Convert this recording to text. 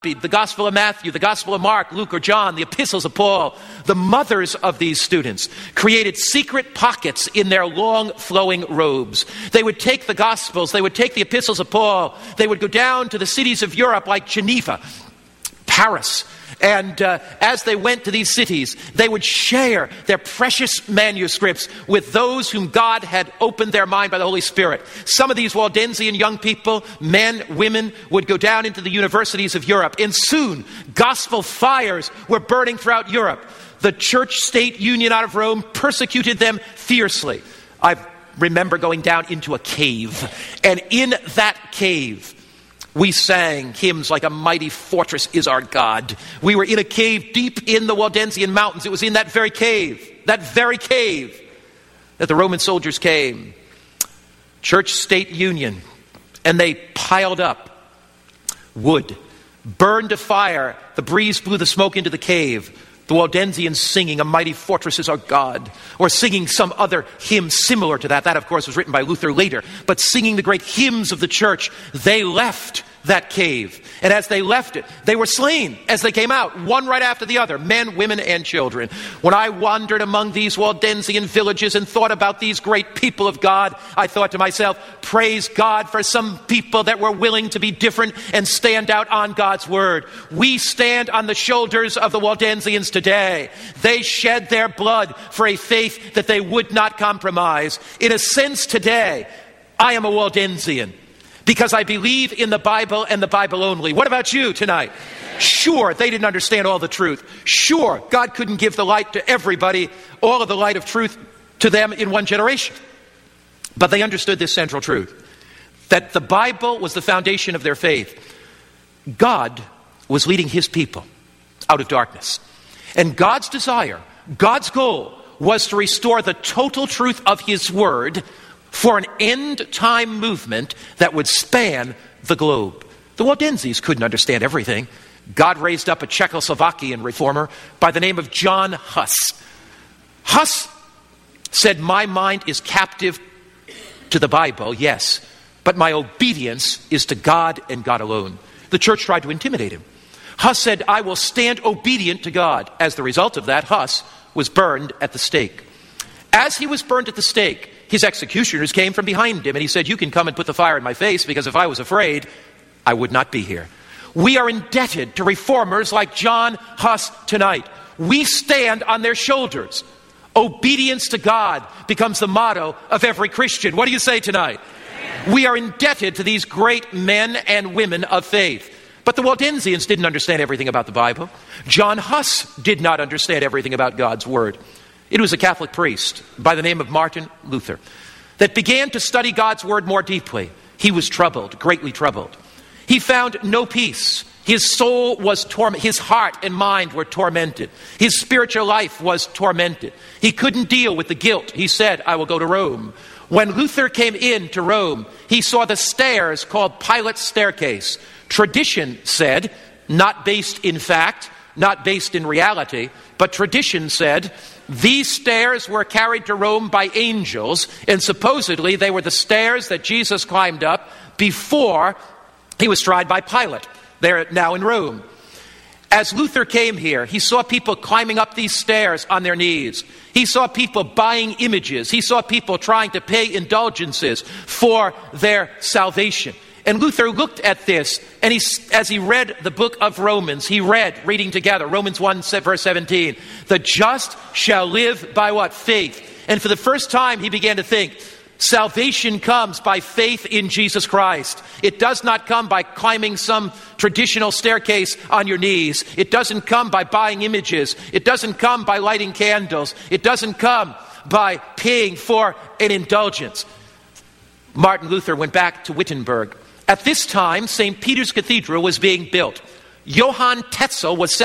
the Gospel of Matthew, the Gospel of Mark, Luke, or John, the epistles of Paul. The mothers of these students created secret pockets in their long flowing robes. They would take the Gospels, they would take the epistles of Paul, they would go down to the cities of Europe like Geneva, Paris, and as they went to these cities, they would share their precious manuscripts with those whom God had opened their mind by the Holy Spirit. Some of these Waldensian young people, men, women, would go down into the universities of Europe, and soon gospel fires were burning throughout Europe. The church-state union out of Rome persecuted them fiercely. I remember going down into a cave, and in that cave, we sang hymns like "A Mighty Fortress Is Our God." We were in a cave deep in the Waldensian mountains. It was in that very cave, that the Roman soldiers came. Church-state union. And they piled up wood, burned a fire. The breeze blew the smoke into the cave. The Waldensians singing "A Mighty Fortress Is Our God," or singing some other hymn similar to that. That, of course, was written by Luther later. But singing the great hymns of the church, they left that cave. And as they left it, they were slain as they came out, one right after the other, men, women, and children. When I wandered among these Waldensian villages and thought about these great people of God, I thought to myself, praise God for some people that were willing to be different and stand out on God's word. We stand on the shoulders of the Waldensians today. They shed their blood for a faith that they would not compromise. In a sense today, I am a Waldensian, because I believe in the Bible and the Bible only. What about you tonight? Sure, they didn't understand all the truth. Sure, God couldn't give the light to everybody, all of the light of truth to them in one generation. But they understood this central truth, that the Bible was the foundation of their faith. God was leading his people out of darkness. And God's desire, God's goal, was to restore the total truth of his word for an end-time movement that would span the globe. The Waldenses couldn't understand everything. God raised up a Czechoslovakian reformer by the name of John Huss. Huss said, "My mind is captive to the Bible, yes, but my obedience is to God and God alone." The church tried to intimidate him. Huss said, "I will stand obedient to God." As the result of that, Huss was burned at the stake. As he was burned at the stake, his executioners came from behind him, and he said, "You can come and put the fire in my face, because if I was afraid, I would not be here." We are indebted to reformers like John Huss tonight. We stand on their shoulders. Obedience to God becomes the motto of every Christian. What do you say tonight? We are indebted to these great men and women of faith. But the Waldensians didn't understand everything about the Bible. John Huss did not understand everything about God's word. It was a Catholic priest by the name of Martin Luther that began to study God's word more deeply. He was troubled, greatly troubled. He found no peace. His soul was tormented. His heart and mind were tormented. His spiritual life was tormented. He couldn't deal with the guilt. He said, "I will go to Rome." When Luther came into Rome, he saw the stairs called Pilate's staircase. Tradition said, not based in fact, not based in reality, but tradition said, these stairs were carried to Rome by angels, and supposedly they were the stairs that Jesus climbed up before he was tried by Pilate. They're now in Rome. As Luther came here, he saw people climbing up these stairs on their knees. He saw people buying images. He saw people trying to pay indulgences for their salvation. And Luther looked at this, and as he read the book of Romans, reading together, Romans 1, verse 17, the just shall live by what? Faith. And for the first time, he began to think, salvation comes by faith in Jesus Christ. It does not come by climbing some traditional staircase on your knees. It doesn't come by buying images. It doesn't come by lighting candles. It doesn't come by paying for an indulgence. Martin Luther went back to Wittenberg. At this time, St. Peter's Cathedral was being built. Johann Tetzel was